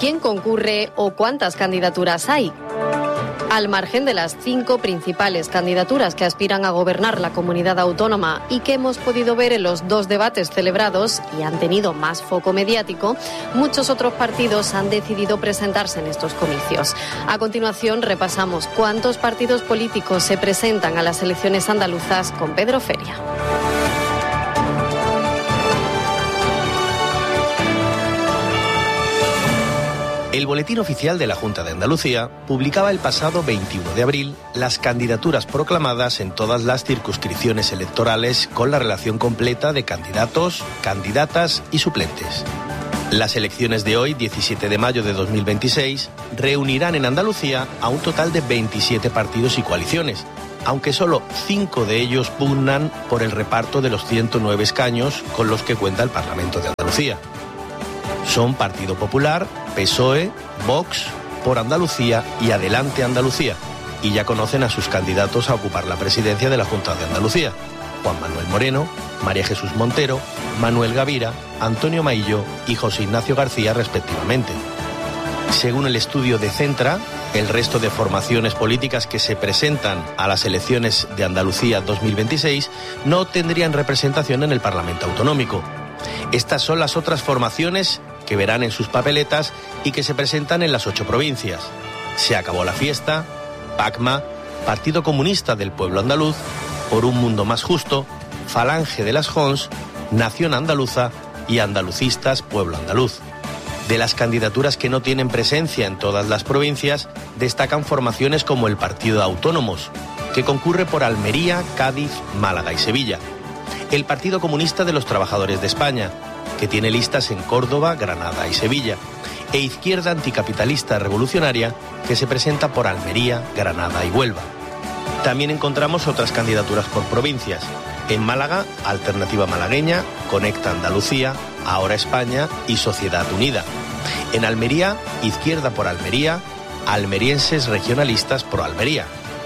¿Quién concurre o cuántas candidaturas hay? Al margen de las 5 principales candidaturas que aspiran a gobernar la comunidad autónoma y que hemos podido ver en los 2 debates celebrados y han tenido más foco mediático, muchos otros partidos han decidido presentarse en estos comicios. A continuación repasamos cuántos partidos políticos se presentan a las elecciones andaluzas con Pedro Feria. El Boletín Oficial de la Junta de Andalucía publicaba el pasado 21 de abril las candidaturas proclamadas en todas las circunscripciones electorales con la relación completa de candidatos, candidatas y suplentes. Las elecciones de hoy, 17 de mayo de 2026, reunirán en Andalucía a un total de 27 partidos y coaliciones, aunque solo 5 de ellos pugnan por el reparto de los 109 escaños con los que cuenta el Parlamento de Andalucía. Son Partido Popular, PSOE, Vox, Por Andalucía y Adelante Andalucía, y ya conocen a sus candidatos a ocupar la presidencia de la Junta de Andalucía: Juan Manuel Moreno, María Jesús Montero, Manuel Gavira, Antonio Maillo y José Ignacio García, respectivamente. Según el estudio de Centra, el resto de formaciones políticas que se presentan a las elecciones de Andalucía 2026 no tendrían representación en el Parlamento Autonómico. Estas son las otras formaciones que verán en sus papeletas y que se presentan en las 8 provincias: Se Acabó la Fiesta, PACMA, Partido Comunista del Pueblo Andaluz, Por un Mundo Más Justo, Falange de las Jons, Nación Andaluza y Andalucistas Pueblo Andaluz. De las candidaturas que no tienen presencia en todas las provincias, destacan formaciones como el Partido de Autónomos, que concurre por Almería, Cádiz, Málaga y Sevilla; el Partido Comunista de los Trabajadores de España, que tiene listas en Córdoba, Granada y Sevilla; e Izquierda Anticapitalista Revolucionaria, que se presenta por Almería, Granada y Huelva. También encontramos otras candidaturas por provincias. En Málaga, Alternativa Malagueña, Conecta Andalucía, Ahora España y Sociedad Unida. En Almería, Izquierda por Almería, Almerienses Regionalistas por Almería.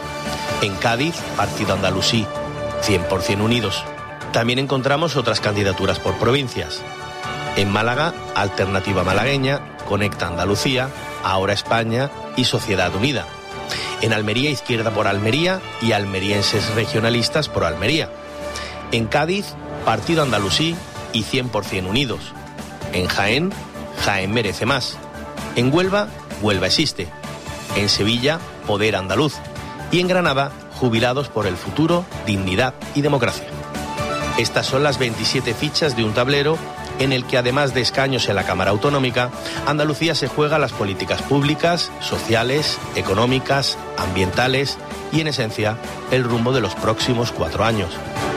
En Cádiz, Partido Andalusí, 100% Unidos. También encontramos otras candidaturas por provincias. En Málaga, Alternativa Malagueña, Conecta Andalucía, Ahora España y Sociedad Unida. En Almería, Izquierda por Almería y Almerienses Regionalistas por Almería. En Cádiz, Partido Andalusí y 100% Unidos. En Jaén, Jaén Merece Más. En Huelva, Huelva Existe. En Sevilla, Poder Andaluz. Y en Granada, Jubilados por el Futuro, Dignidad y Democracia. Estas son las 27 fichas de un tablero en el que, además de escaños en la Cámara Autonómica, Andalucía se juega las políticas públicas, sociales, económicas, ambientales y, en esencia, el rumbo de los próximos 4 años.